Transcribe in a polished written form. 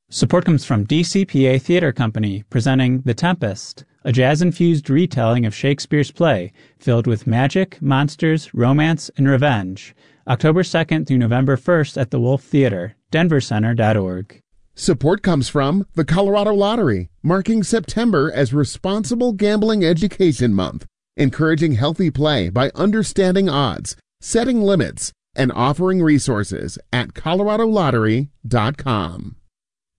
Support comes from DCPA Theater Company, presenting The Tempest, a jazz-infused retelling of Shakespeare's play, filled with magic, monsters, romance, and revenge. October 2nd through November 1st at the Wolf Theater, denvercenter.org. Support comes from the Colorado Lottery, marking September as Responsible Gambling Education Month, encouraging healthy play by understanding odds, setting limits, and offering resources at coloradolottery.com.